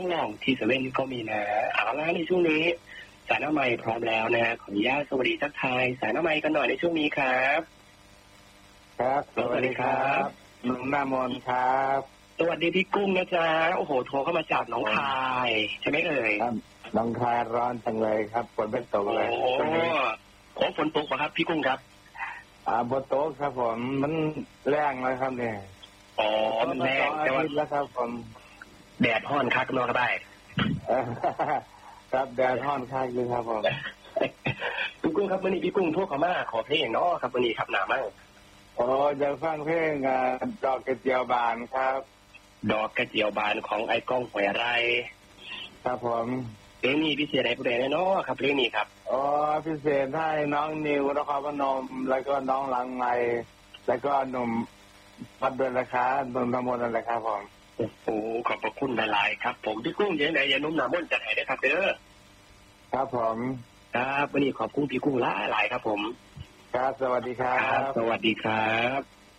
งลองที่เซเว่นก็มีนะเอาละในช่วงนี้สายหน้าไมค์พร้อมแล้วนะขออนุญาตสวัสดีทักทายสายหน้าไมค์กันหน่อยในช่วงนี้ครับครับสวัสดีครับหนุ่มหน้ามนครับสวัสดีพี่กุ้งนะจ๊ะโอ้โหโทรเข้ามาจากหนองคายใช่ไหมเอ่ยหนองคายร้อนจังเลยครับฝนเป็นตกเลยโอ้ฝนตกป่ะครับพี่กุ้งครับบนโต๊ะครับผมมันแรงเลยครับเนี่ยอ๋อมันแรงแต่ว่าแล้วครับผมแดดห้อนคักนอนก็ได้ครับแดดห้อนคักเลยครับผมพี่กุ้งครับวันนี้พี่กุ้งโทรเข้ามาขอเพลงเนาะครับวันนี้ครับหนามั่งจะฟังเพลงดอกกระเจียวบานครับดอกกระเจียวบานของไอ้ก้องหวยไรครับผมเพลงนี้พิเศษอะไรผู้ใดเนาะครับเพลงนี้ครับพิเศษให้น้องนิวนครพนมแล้วก็น้องหลังไมแล้วก็หนุ่มพัดเดินราคาหนุ่มน้ำมนต์นั่นแหละครับผมโอ้โหขอบพระคุณหลายๆครับผมพี่กุ้งยังไงอย่านุ่มน้ำมนต์จัดให้ได้ครับเด้อครับผมครับวันนี้ขอบคุณพี่กุ้งหลายๆครับผมครับสวัสดีครับสวัสดีครับ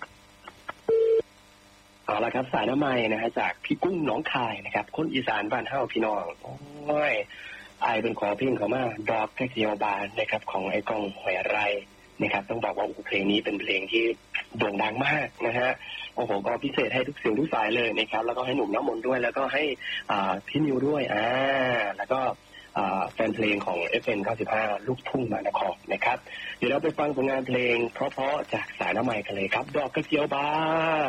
เอาละครับสายน้ำไม้นะฮะจากพี่กุ้งหนองคายนะครับคนอีสานบ้านเฮาพี่น้องโอ้ยไอเป็นขอเพลงเขามาดอกกระเจียวบานนะครับของไอ้กองหวยไรนะครับต้องบอกว่าเพลงนี้เป็นเพลงที่โด่งดังมากนะฮะโอ้โหก็พิเศษให้ทุกเสียงทุกสายเลยนะครับแล้วก็ให้หนุ่มน้ำมนต์ด้วยแล้วก็ให้พี่นิวด้วยแล้วก็แฟนเพลงของ FM 95 ลูกทุ่งมานครนะครับเดี๋ยวเราไปฟังผลงานเพลงเพราะๆจากสายน้ำไม้กันเลยครับดอกกระเจียวบาน